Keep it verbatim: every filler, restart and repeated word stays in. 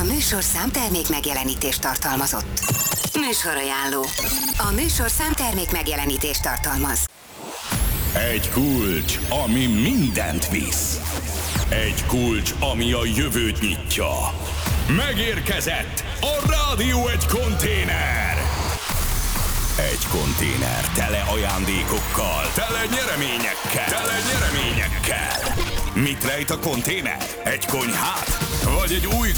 műsorszám termék megjelenítést tartalmazott. Műsorajánló. A műsorszám termék megjelenítést tartalmaz. Egy kulcs, ami mindent visz. Egy kulcs, ami a jövőt nyitja. Megérkezett a Rádió egy konténer. Egy konténer tele ajándékokkal, tele nyereményekkel, tele nyereményekkel. Mit rejt a konténer? Egy konyhát? Vagy egy új